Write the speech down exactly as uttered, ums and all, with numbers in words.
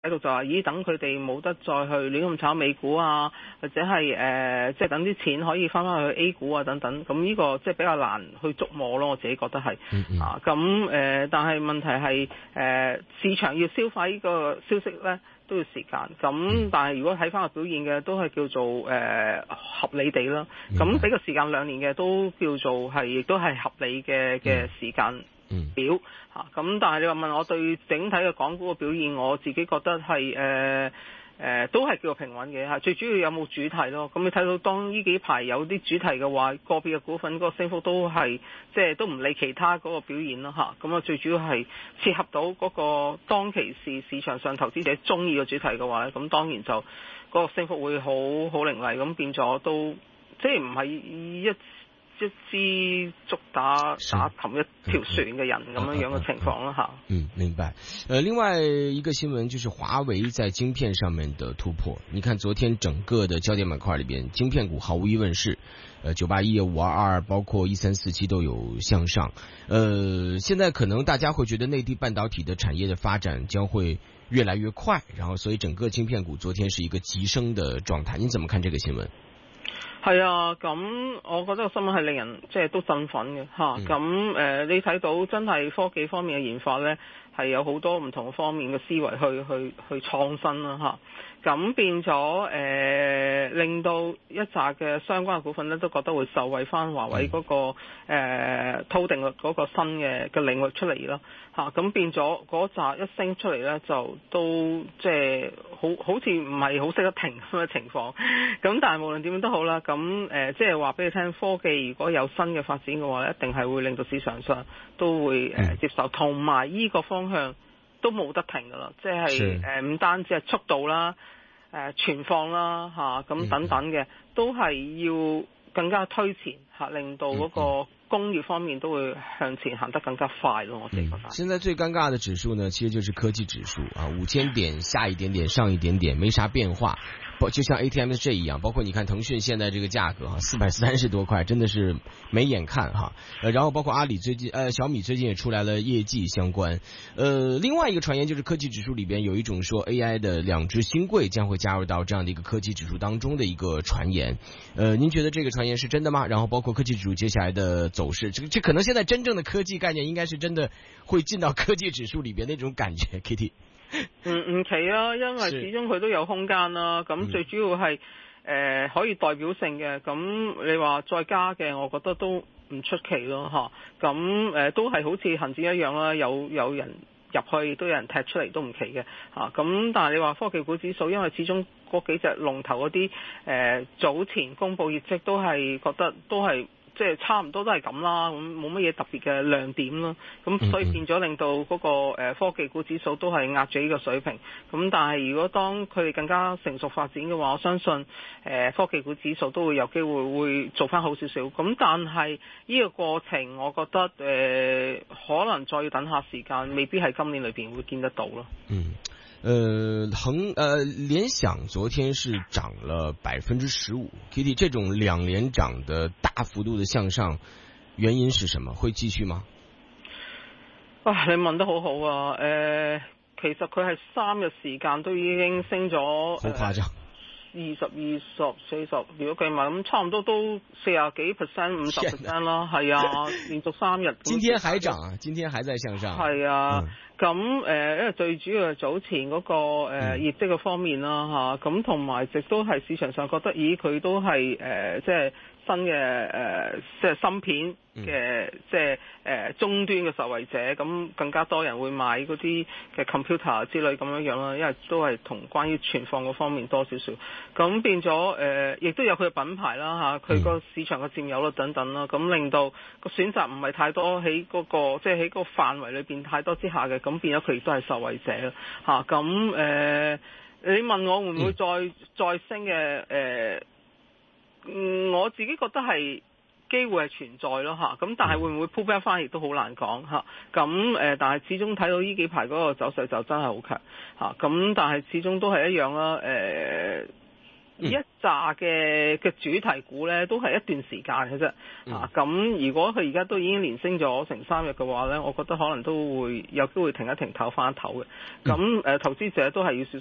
喺度就話，咦，等佢哋冇得再去亂咁炒美股啊，或者係誒，即係等啲錢可以翻返去 A 股啊等等。咁呢個即係比較難去捉摸咯，我自己覺得係。 嗯嗯啊，咁誒、呃，但係問題係誒、呃，市場要消化呢個消息咧，都要時間。咁但係如果睇翻個表現嘅，都係叫做誒、呃、合理地啦。咁俾個時間兩年嘅，都叫做係亦都係合理嘅嘅時間表嚇。咁、嗯、但係你話問我對整體嘅港股嘅表現，我自己覺得係誒誒都係叫做平穩嘅嚇。最主要有冇主題咯？咁你睇到當呢幾排有啲主題嘅話，個別嘅股份嗰個升幅都係即係都唔理其他嗰個表現咯嚇。咁啊最主要係切合到嗰個當其時市場上投資者中意嘅主題嘅話咧，咁當然就嗰個升幅會好好凌厲，咁變咗都即係唔係一一支竹打打沉一條船嘅人咁樣樣嘅情況啦吓。 嗯，明白。呃，另外一個新聞就是華為在晶片上面的突破。你看昨天整個的焦點板塊裏邊，晶片股毫無疑問是，呃，九八一、五二二，包括一三四七都有向上。呃，現在可能大家會覺得內地半導體的產業的發展將會越來越快，然後所以整個晶片股昨天是一個急升的狀態。你怎麼看這個新聞？ 係啊，咁我覺得個新聞係令人即係都振奮嘅嚇。咁誒、呃，你睇到真係科技方面嘅研發咧，係有好多唔同方面嘅思維去去去創新啦嚇。咁變咗誒、呃，令到一紮嘅相關嘅股份咧，都覺得會受惠翻華為嗰、那個誒、呃、套定律嗰個新嘅嘅領域出嚟咯嚇。咁變咗嗰紮一升出嚟咧，就都即係好好似唔係好識得停咁嘅情況。咁但係無論點樣都好啦，咁誒即係話俾你聽，科技如果有新嘅發展嘅話咧，一定係會令到市場上都會誒、呃、接受，同埋依個方向都冇得停噶啦，即係誒唔單止係速度啦、誒、呃、存放啦嚇咁等等嘅，都係要更加推前嚇，令到嗰個工業方面都會向前行得更加快咯。我自己覺得。 現在最尷尬的指數呢，其實就是科技指數啊，五千點下一點點，上一點點，沒啥變化。就像 A T M S J 一樣，包括你看騰訊現在這個價格哈，四百三十多塊，真的是沒眼看哈。呃，然後包括阿里最近，呃，小米最近也出來了業績相關。呃，另外一個傳言就是科技指數裏邊有一種說 A I 的兩隻新貴將會加入到這樣的一個科技指數當中的一個傳言。呃，您覺得這個傳言是真的嗎？然後包括科技指數接下來的走勢，這這可能現在真正的科技概念應該是真的會進到科技指數裏邊那種感覺。Kitty。 唔唔奇啊，因為始終佢都有空間啦。咁最主要係誒、呃、可以代表性嘅。咁你話再加嘅，我覺得都唔出奇咯嚇。咁誒、呃、都係好似恒指一樣啦，有有人入去，都有人踢出嚟，都唔奇嘅嚇。咁但係你話科技股指數，因為始終嗰幾隻龍頭嗰啲誒早前公佈業績都係覺得都係。即係差唔多都係咁啦，咁冇乜嘢特別嘅亮點咯。咁所以變咗令到嗰個誒科技股指數都係壓住呢個水平。咁但係如果當佢哋更加成熟發展嘅話，我相信誒科技股指數都會有機會會做翻好少少。咁但係呢個過程，我覺得誒、呃、可能再要等下時間，未必係今年裏邊會見得到咯。 嗯。呃，恒呃聯想昨天是漲了百分之十五 ，Kitty 這種兩連漲的大幅度的向上，原因是什麼？會繼續嗎？ 啊，你問得好好啊，誒、呃，其實佢係三日時間都已經升咗，好誇張， 二十、二十、四十，如果計埋咁，差唔多都四十幾 percent、五十 percent 啦，係啊，連續三日。 今天還漲啊，今天還在向上。 係啊。嗯咁誒、呃，因為最主要係早前嗰、那個誒、呃、業績嘅方面啦嚇，咁同埋亦都係市場上覺得，咦佢都係誒、呃、即係新嘅誒、呃、即係芯片嘅、嗯、即係誒、呃、終端嘅受惠者，咁更加多人會買嗰啲嘅 computer 之類咁樣樣啦，因為都係同關於存放嗰方面多少少，咁變咗誒，亦、呃、都有佢嘅品牌啦嚇，佢個市場嘅佔有率等等啦，咁令到個選擇唔係太多喺嗰、那個即係喺個範圍裏邊太多之下嘅。咁變咗佢亦都係受惠者啦，嚇咁誒，你問我會唔會再、嗯、再升嘅誒、呃？我自己覺得係機會係存在咯，嚇、啊、咁但係會唔會 pull back 翻亦都好難講嚇。咁、啊、誒，但係始終睇到呢幾排嗰個走勢就真係好強嚇。咁、啊、但係始終都係一樣啦，誒、呃。 一紮嘅嘅主題股咧，都係一段時間嘅啫。嗯、啊，咁如果佢而家都已經連升咗成三日嘅話咧，我覺得可能都會有機會停一停，唞翻一唞嘅。咁誒、呃，投資者都係要小心